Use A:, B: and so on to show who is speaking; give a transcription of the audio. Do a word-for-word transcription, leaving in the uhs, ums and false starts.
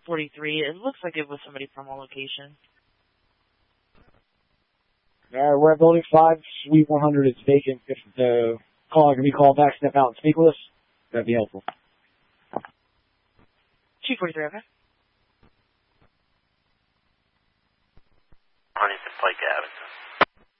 A: forty-three. It looks like it was somebody from our location.
B: Alright, we're at Building five, Suite one hundred is vacant. If the caller can be called back, step out and speak with us, that'd be helpful.
A: two forty-three, okay.
C: Huntington Pike Avenue.